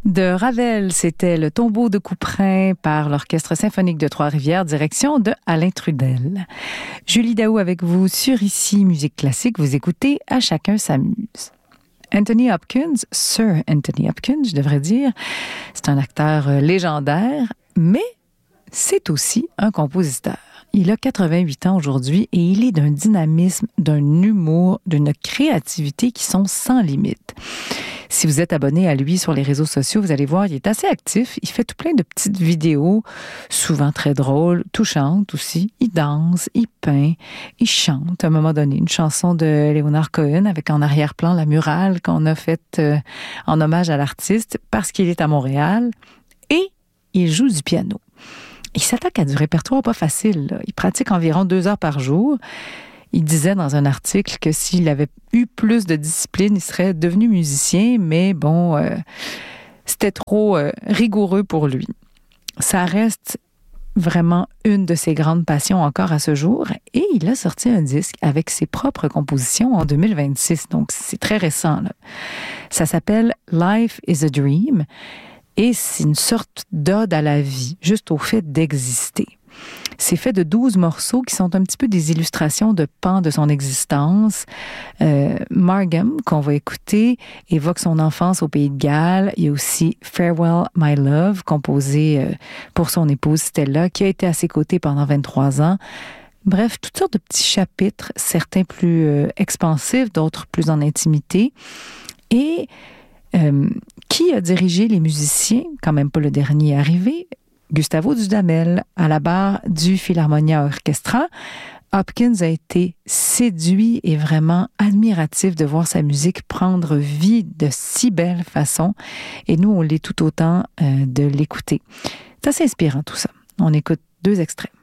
De Ravel, c'était le tombeau de Couperin par l'Orchestre symphonique de Trois-Rivières, direction de Alain Trudel. Julie Daou avec vous sur Ici Musique Classique. Vous écoutez À chacun s'amuse. Anthony Hopkins, Sir Anthony Hopkins, je devrais dire, c'est un acteur légendaire, mais c'est aussi un compositeur. Il a 88 ans aujourd'hui et il est d'un dynamisme, d'un humour, d'une créativité qui sont sans limite. Si vous êtes abonné à lui sur les réseaux sociaux, vous allez voir, il est assez actif. Il fait tout plein de petites vidéos, souvent très drôles, touchantes aussi. Il danse, il peint, il chante. À un moment donné, une chanson de Leonard Cohen avec en arrière-plan la murale qu'on a faite en hommage à l'artiste parce qu'il est à Montréal. Et il joue du piano. Il s'attaque à du répertoire pas facile, là. Il pratique environ 2 heures par jour. Il disait dans un article que s'il avait eu plus de discipline, il serait devenu musicien, mais bon, c'était trop rigoureux pour lui. Ça reste vraiment une de ses grandes passions encore à ce jour. Et il a sorti un disque avec ses propres compositions en 2026, donc c'est très récent, là. Ça s'appelle « Life is a Dream ». Et c'est une sorte d'ode à la vie, juste au fait d'exister. C'est fait de 12 morceaux qui sont un petit peu des illustrations de pans de son existence. Margam, qu'on va écouter, évoque son enfance au Pays de Galles. Il y a aussi Farewell, My Love, composé pour son épouse Stella, qui a été à ses côtés pendant 23 ans. Bref, toutes sortes de petits chapitres, certains plus expansifs, d'autres plus en intimité. Et qui a dirigé les musiciens, quand même pas le dernier arrivé, Gustavo Dudamel, à la barre du Philharmonia Orchestra. Hopkins a été séduit et vraiment admiratif de voir sa musique prendre vie de si belle façon. Et nous, on l'est tout autant de l'écouter. C'est assez inspirant tout ça. On écoute 2 extraits.